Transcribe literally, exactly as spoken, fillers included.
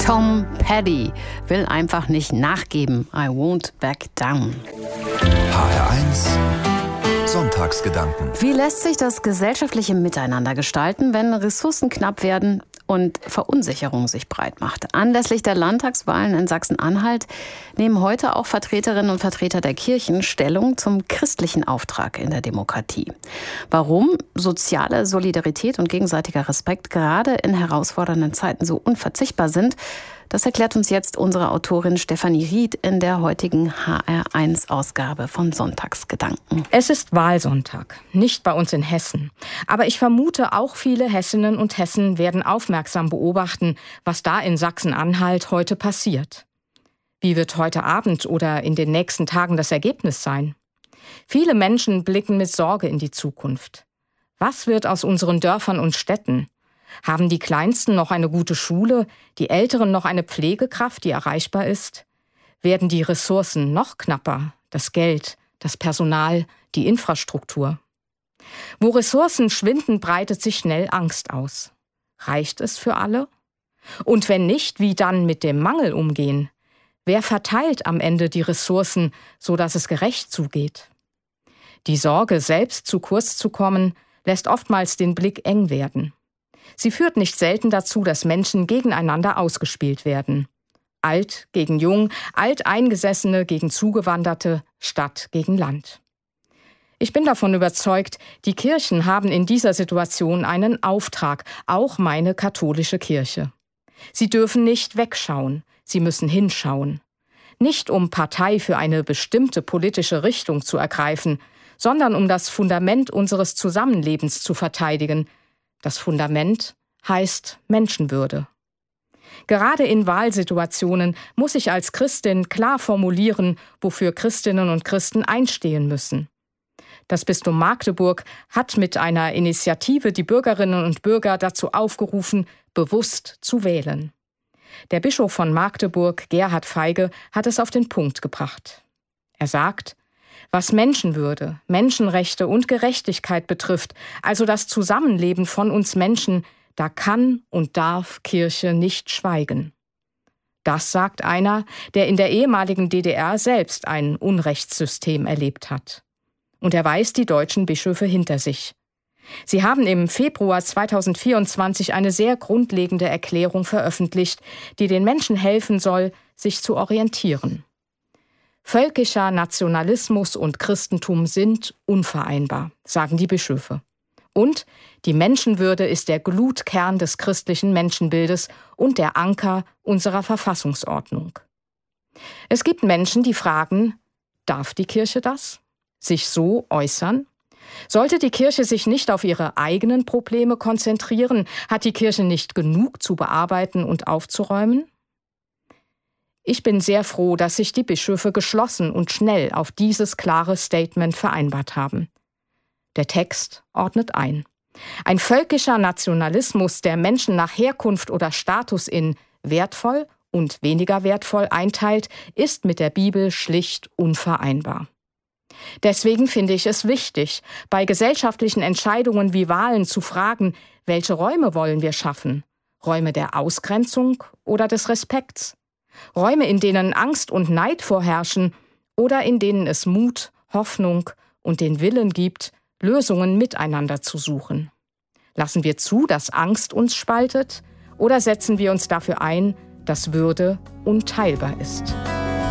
Tom Petty will einfach nicht nachgeben. I won't back down. H R eins Sonntagsgedanken. Wie lässt sich das gesellschaftliche Miteinander gestalten, wenn Ressourcen knapp werden und Verunsicherung sich breit macht? Anlässlich der Landtagswahlen in Sachsen-Anhalt nehmen heute auch Vertreterinnen und Vertreter der Kirchen Stellung zum christlichen Auftrag in der Demokratie. Warum soziale Solidarität und gegenseitiger Respekt gerade in herausfordernden Zeiten so unverzichtbar sind, das erklärt uns jetzt unsere Autorin Stefanie Ried in der heutigen H R eins Ausgabe von Sonntagsgedanken. Es ist Wahlsonntag, nicht bei uns in Hessen. Aber ich vermute, auch viele Hessinnen und Hessen werden aufmerksam beobachten, was da in Sachsen-Anhalt heute passiert. Wie wird heute Abend oder in den nächsten Tagen das Ergebnis sein? Viele Menschen blicken mit Sorge in die Zukunft. Was wird aus unseren Dörfern und Städten? Haben die Kleinsten noch eine gute Schule, die Älteren noch eine Pflegekraft, die erreichbar ist? Werden die Ressourcen noch knapper, das Geld, das Personal, die Infrastruktur? Wo Ressourcen schwinden, breitet sich schnell Angst aus. Reicht es für alle? Und wenn nicht, wie dann mit dem Mangel umgehen? Wer verteilt am Ende die Ressourcen, sodass es gerecht zugeht? Die Sorge, selbst zu kurz zu kommen, lässt oftmals den Blick eng werden. Sie führt nicht selten dazu, dass Menschen gegeneinander ausgespielt werden. Alt gegen Jung, Alteingesessene gegen Zugewanderte, Stadt gegen Land. Ich bin davon überzeugt, die Kirchen haben in dieser Situation einen Auftrag, auch meine katholische Kirche. Sie dürfen nicht wegschauen, sie müssen hinschauen. Nicht um Partei für eine bestimmte politische Richtung zu ergreifen, sondern um das Fundament unseres Zusammenlebens zu verteidigen. Das Fundament heißt Menschenwürde. Gerade in Wahlsituationen muss ich als Christin klar formulieren, wofür Christinnen und Christen einstehen müssen. Das Bistum Magdeburg hat mit einer Initiative die Bürgerinnen und Bürger dazu aufgerufen, bewusst zu wählen. Der Bischof von Magdeburg, Gerhard Feige, hat es auf den Punkt gebracht. Er sagt: Was Menschenwürde, Menschenrechte und Gerechtigkeit betrifft, also das Zusammenleben von uns Menschen, da kann und darf Kirche nicht schweigen. Das sagt einer, der in der ehemaligen D D R selbst ein Unrechtssystem erlebt hat. Und er weist die deutschen Bischöfe hinter sich. Sie haben im Februar zweitausendvierundzwanzig eine sehr grundlegende Erklärung veröffentlicht, die den Menschen helfen soll, sich zu orientieren. Völkischer Nationalismus und Christentum sind unvereinbar, sagen die Bischöfe. Und die Menschenwürde ist der Glutkern des christlichen Menschenbildes und der Anker unserer Verfassungsordnung. Es gibt Menschen, die fragen: Darf die Kirche das? Sich so äußern? Sollte die Kirche sich nicht auf ihre eigenen Probleme konzentrieren? Hat die Kirche nicht genug zu bearbeiten und aufzuräumen? Ich bin sehr froh, dass sich die Bischöfe geschlossen und schnell auf dieses klare Statement vereinbart haben. Der Text ordnet ein. Ein völkischer Nationalismus, der Menschen nach Herkunft oder Status in wertvoll und weniger wertvoll einteilt, ist mit der Bibel schlicht unvereinbar. Deswegen finde ich es wichtig, bei gesellschaftlichen Entscheidungen wie Wahlen zu fragen, welche Räume wollen wir schaffen? Räume der Ausgrenzung oder des Respekts? Räume, in denen Angst und Neid vorherrschen oder in denen es Mut, Hoffnung und den Willen gibt, Lösungen miteinander zu suchen. Lassen wir zu, dass Angst uns spaltet, oder setzen wir uns dafür ein, dass Würde unteilbar ist?